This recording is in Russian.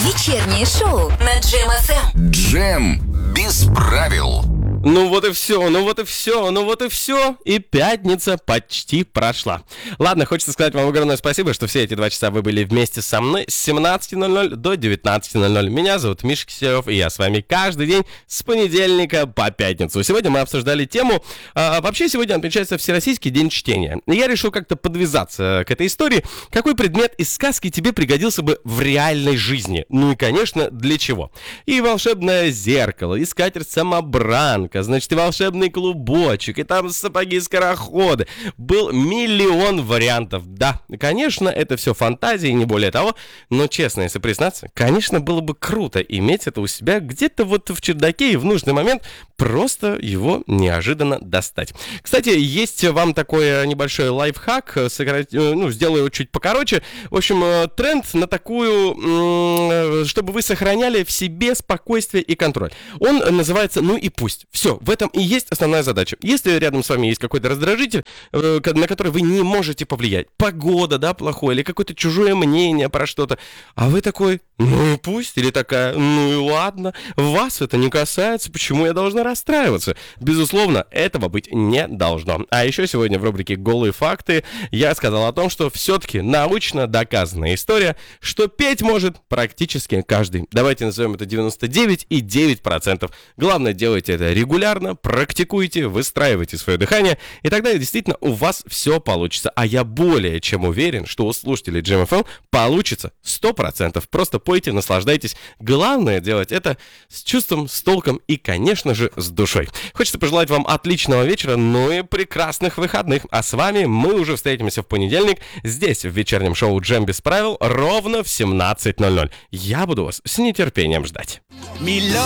Вечернее шоу на Джем ФМ. Джем без правил. Ну вот и все. И пятница почти прошла. Ладно, хочется сказать вам огромное спасибо, что все эти 2 часа вы были вместе со мной с 17:00 до 19:00. Меня зовут Миша Киселев, и я с вами каждый день с понедельника по пятницу. Сегодня мы обсуждали тему... вообще сегодня отмечается Всероссийский день чтения. И я решил как-то подвязаться к этой истории. Какой предмет из сказки тебе пригодился бы в реальной жизни? Ну и, конечно, для чего? И волшебное зеркало, и скатерть-самобранка, значит, и волшебный клубочек, и там сапоги-скороходы. Был миллион вариантов. Да, конечно, это все фантазии, не более того. Но, честно, если признаться, конечно, было бы круто иметь это у себя где-то вот в чердаке и в нужный момент просто его неожиданно достать. Кстати, есть вам такой небольшой лайфхак, сделаю его чуть покороче. В общем, тренд на такую, чтобы вы сохраняли в себе спокойствие и контроль. Он называется «ну и пусть». Все, в этом и есть основная задача. Если рядом с вами есть какой-то раздражитель, на который вы не можете повлиять, погода, да, плохое, или какое-то чужое мнение про что-то, а вы такой, ну и пусть, или такая, ну и ладно, вас это не касается, почему я должна расстраиваться? Безусловно, этого быть не должно. А еще сегодня в рубрике «Голые факты» я сказал о том, что все-таки научно доказанная история, что петь может практически каждый. Давайте назовем это 99,9%. Главное, делайте это регулярно, практикуйте, выстраивайте свое дыхание, и тогда действительно у вас все получится. А я более чем уверен, что у слушателей Джем ФМ получится 100%. Просто пойте, наслаждайтесь. Главное делать это с чувством, с толком и, конечно же, с душой. Хочется пожелать вам отличного вечера, ну и прекрасных выходных. А с вами мы уже встретимся в понедельник здесь, в вечернем шоу Джем без правил, ровно в 17:00. Я буду вас с нетерпением ждать.